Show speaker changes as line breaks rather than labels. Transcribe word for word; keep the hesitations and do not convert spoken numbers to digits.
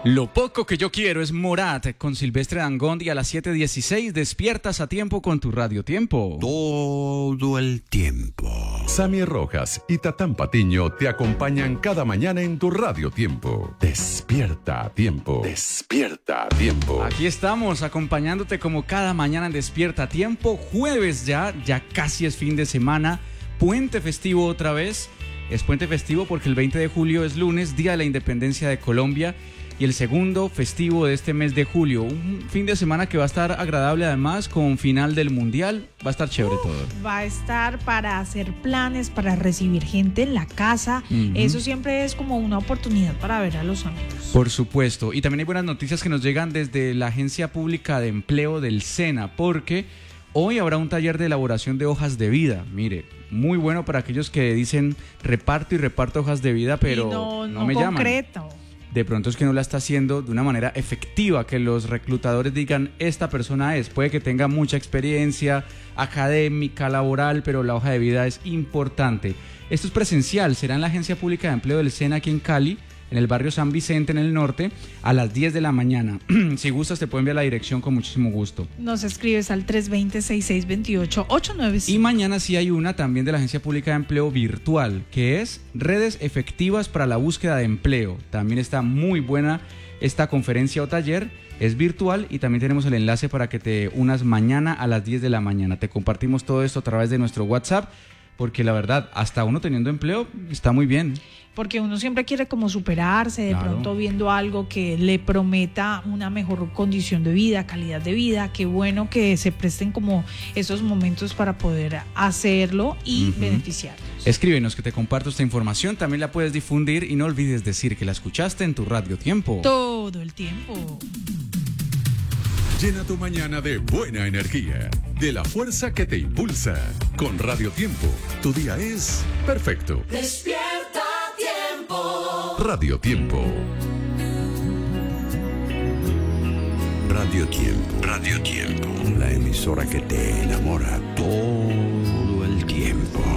Lo poco que yo quiero es Morat con Silvestre Dangond y a las siete dieciséis despiertas a tiempo con tu Radio Tiempo.
Todo el tiempo.
Sammy Rojas y Tatán Patiño te acompañan cada mañana en tu Radio Tiempo. Despierta a tiempo. Despierta a tiempo.
Aquí estamos acompañándote como cada mañana en Despierta a Tiempo. Jueves ya, ya casi es fin de semana. Puente festivo otra vez. Es puente festivo porque el veinte de julio es lunes, Día de la Independencia de Colombia. Y el segundo festivo de este mes de julio, un fin de semana que va a estar agradable además con final del Mundial, va a estar chévere
Uf,
todo.
Va a estar para hacer planes, para recibir gente en la casa, uh-huh. Eso siempre es como una oportunidad para ver a los amigos.
Por supuesto, y también hay buenas noticias que nos llegan desde la Agencia Pública de Empleo del SENA, porque hoy habrá un taller de elaboración de hojas de vida, mire, muy bueno para aquellos que dicen reparto y reparto hojas de vida, pero
y no,
no,
no
me
concreto.
llaman. De pronto es que no la está haciendo de una manera efectiva, que los reclutadores digan, esta persona es, puede que tenga mucha experiencia académica, laboral, pero la hoja de vida es importante. Esto es presencial, será en la Agencia Pública de Empleo del SENA aquí en Cali, en el barrio San Vicente, en el norte, a las diez de la mañana. Si gustas, te puedo enviar la dirección con muchísimo gusto.
Nos escribes al tres dos cero, seis seis dos ocho, ocho nueve cinco.
Y mañana sí hay una también de la Agencia Pública de Empleo virtual, que es Redes Efectivas para la Búsqueda de Empleo. También está muy buena esta conferencia o taller, es virtual y también tenemos el enlace para que te unas mañana a las diez de la mañana. Te compartimos todo esto a través de nuestro WhatsApp, porque la verdad, hasta uno teniendo empleo está muy bien.
Porque uno siempre quiere como superarse, de
Claro.
pronto viendo algo que le prometa una mejor condición de vida, calidad de vida. Qué bueno que se presten como esos momentos para poder hacerlo y uh-huh. beneficiarnos.
Escríbenos que te comparto esta información, también la puedes difundir y no olvides decir que la escuchaste en tu Radio Tiempo.
Todo el tiempo.
Llena tu mañana de buena energía, de la fuerza que te impulsa. Con Radio Tiempo, tu día es perfecto.
Despierta Tiempo.
Radio Tiempo.
Radio Tiempo. Radio Tiempo. La emisora que te enamora todo el tiempo.